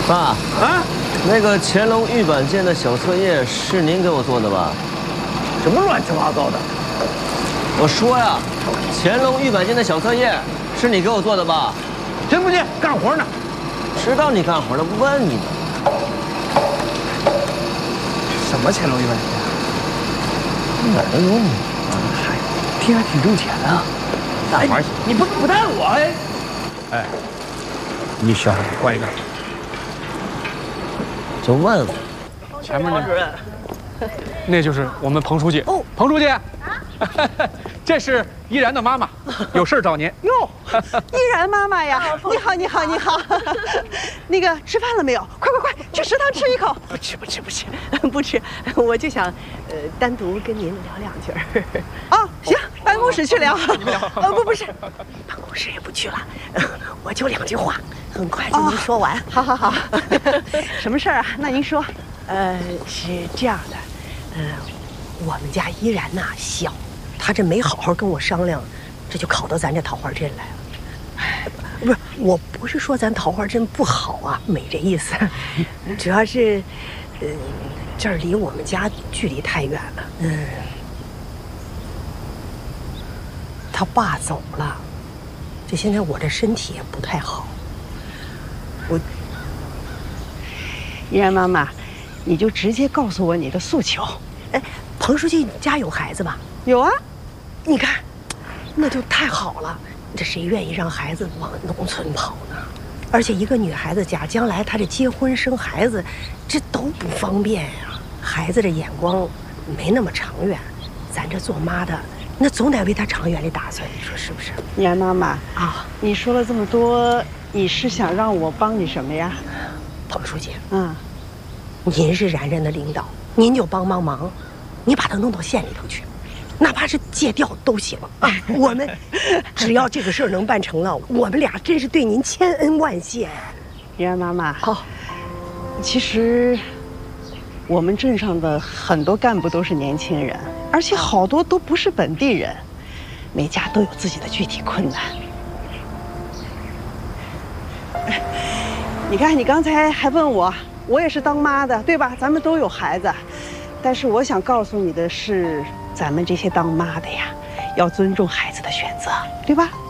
爸啊， 那个乾隆御板剑的小册页是您给我做的吧？ 什么乱七八糟的？ 我说呀，乾隆御板剑的小册页是你给我做的吧？ 信不信？干活呢。 知道你干活了，不问你呢。 什么乾隆御板剑？ 哪儿都有你。 嗨，听还挺挣钱啊。 干活去。 你不带我哎？哎，你小子换一个。 就问问。 前面那就是我们彭书记。哦，彭书记。这是依然的妈妈，有事找您。 哟，依然妈妈呀，你好，你好，你好。那个吃饭了没有？快快快，去食堂吃一口。 不吃，不吃，我就想，单独跟您聊两句儿。 哦，行，办公室去聊。 不是，办公室也不去了，我就2句话，很快就能说完。 好好好，什么事儿啊？那您说。 是这样的，我们家依然呐小。他这没好好跟我商量，这就考到咱这桃花镇来了。不是，我不是说咱桃花镇不好啊，没这意思，主要是，这儿离我们家距离太远了。他爸走了，这现在我这身体也不太好。 依然妈妈，你就直接告诉我你的诉求。 哎，彭书记家有孩子吧？ 有啊。 你看，那就太好了。这谁愿意让孩子往农村跑呢？而且一个女孩子家将来她这结婚生孩子，这都不方便呀。孩子这眼光没那么长远，咱这做妈的那总得为他长远的打算，你说是不是？ 依然妈妈啊， 你说了这么多，你是想让我帮你什么呀？ 彭书记， 您是然然的领导，您就帮忙，你把他弄到县里头去。哪怕是借调都行啊！我们只要这个事儿能办成了，我们俩真是对您千恩万谢呀！ 依然妈妈，好。其实，我们镇上的很多干部都是年轻人，而且好多都不是本地人，每家都有自己的具体困难。你看，你刚才还问我，我也是当妈的，对吧？咱们都有孩子，但是我想告诉你的是。咱们这些当妈的呀，要尊重孩子的选择，对吧？